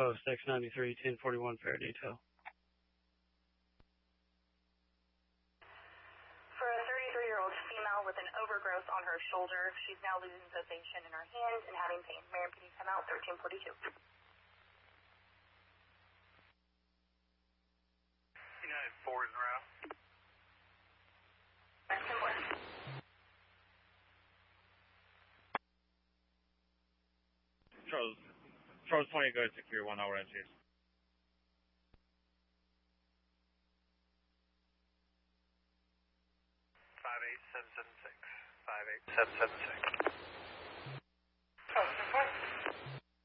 Oh, 693, 1041 fair detail. For a 33-year-old female with an overgrowth on her shoulder, she's now losing sensation in her hands and having pain. Ma'am, can you come out 1342? United 4 is en route. Charles 20, go secure 1 hour entries. 58776. 58776.